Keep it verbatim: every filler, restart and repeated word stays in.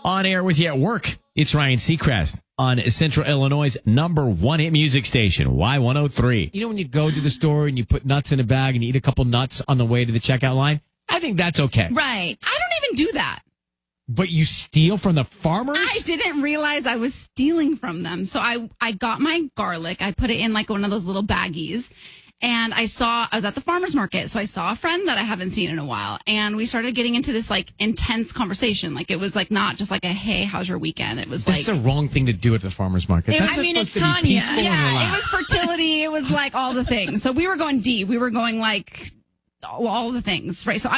On air with you at work. It's Ryan Seacrest on Central Illinois' number one hit music station, Y one oh three. You know when you go to the store and you put nuts in a bag and you eat a couple nuts on the way to the checkout line? I think that's okay. Right. I don't even do that. But you steal from the farmers? I didn't realize I was stealing from them. So I, I got my garlic. I put it in like one of those little baggies. And I saw, I was at the farmer's market. So I saw a friend that I haven't seen in a while. And we started getting into this like intense conversation. Like it was like not just like a, hey, how's your weekend? It was That's like. the wrong thing to do at the farmer's market. It, That's I mean, supposed it's to be Tanya. peaceful and Yeah, it relaxed. was fertility. It was like all the things. So we were going deep. We were going like all, all the things, right? So I